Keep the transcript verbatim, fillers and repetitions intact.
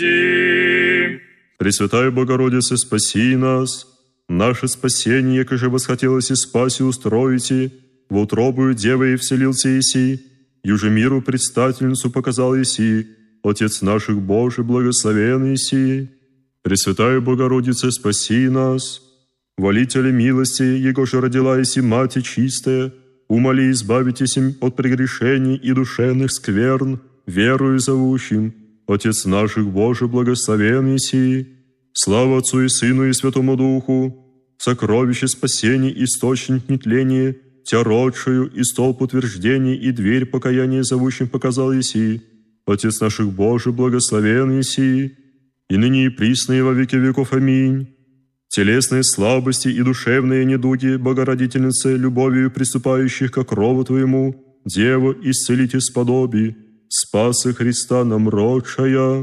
Пресвятая Богородице, спаси нас. Наше спасение, яко же восхотелось и спаси устроите, в утробую Девы и вселился Иси, юже миру предстательницу показал Иси, Отец наших Божий, благословен Иси. Пресвятая Богородице, спаси нас. Волителя милости, Его же родила Иси, Мати чистая, умоли избавитесь им от прегрешений и душевных скверн, верою зовущим, Отец наших Божий, благословен Иси. Слава Отцу и Сыну и Святому Духу, сокровище спасений, источник нетления, Тя родшую и столб утверждений и дверь покаяния зовущим показал Иси, Отец наших Божий, благословен Иси, и ныне и присно и во веки веков. Аминь. Телесные слабости и душевные недуги, Богородительнице, любовью приступающих ко крову Твоему, Дева, исцелите сподоби, спасы Христа нам родшая.